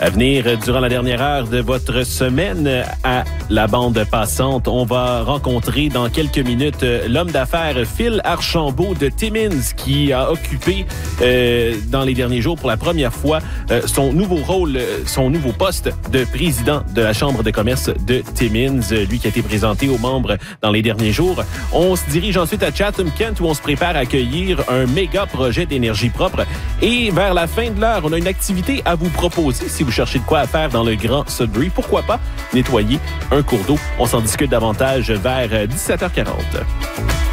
À venir, durant la dernière heure de votre semaine à la bande passante, on va rencontrer dans quelques minutes l'homme d'affaires Phil Archambault de Timmins qui a occupé dans les derniers jours pour la première fois son nouveau rôle, son nouveau poste de président de la Chambre de commerce de Timmins, lui qui a été présenté aux membres dans les derniers jours. On se dirige ensuite à Chatham-Kent où on se prépare à accueillir un méga projet d'énergie propre. Et vers la fin de l'heure, on a une activité à vous proposer si vous cherchez de quoi faire dans le Grand Sudbury. Pourquoi pas nettoyer un cours d'eau? On s'en discute davantage vers 17h40.